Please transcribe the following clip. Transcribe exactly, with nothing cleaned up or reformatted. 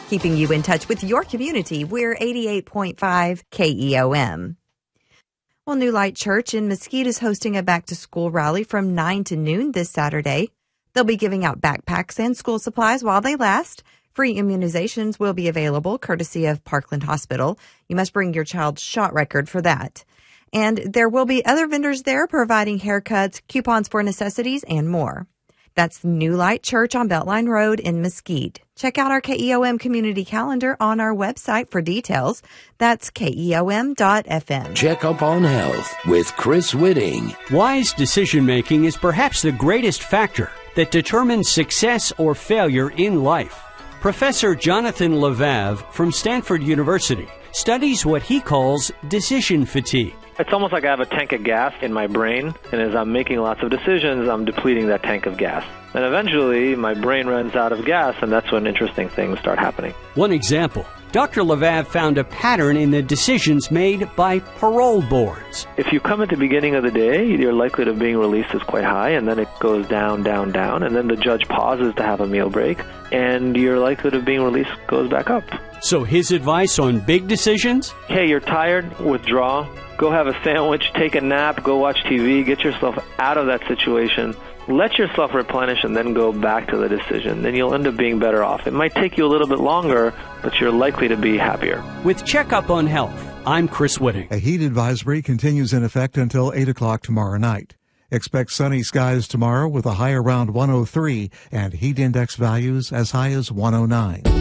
keeping you in touch with your community. We're eighty-eight point five K E O M. Well, New Light Church in Mesquite is hosting a back-to-school rally from nine to noon this Saturday. They'll be giving out backpacks and school supplies while they last. Free immunizations will be available, courtesy of Parkland Hospital. You must bring your child's shot record for that. And there will be other vendors there providing haircuts, coupons for necessities, and more. That's New Light Church on Beltline Road in Mesquite. Check out our K E O M community calendar on our website for details. That's K E O M dot F M. Check Up on Health with Chris Whitting. Wise decision-making is perhaps the greatest factor that determines success or failure in life. Professor Jonathan Levave from Stanford University studies what he calls decision fatigue. It's almost like I have a tank of gas in my brain, and as I'm making lots of decisions, I'm depleting that tank of gas. And eventually, my brain runs out of gas, and that's when interesting things start happening. One example, Doctor Levave found a pattern in the decisions made by parole boards. If you come at the beginning of the day, your likelihood of being released is quite high, and then it goes down, down, down, and then the judge pauses to have a meal break, and your likelihood of being released goes back up. So his advice on big decisions? Hey, you're tired? Withdraw. Go have a sandwich, take a nap, go watch T V, get yourself out of that situation. Let yourself replenish and then go back to the decision. Then you'll end up being better off. It might take you a little bit longer, but you're likely to be happier. With Checkup on Health, I'm Chris Whitting. A heat advisory continues in effect until eight o'clock tomorrow night. Expect sunny skies tomorrow with a high around one oh three and heat index values as high as one oh nine.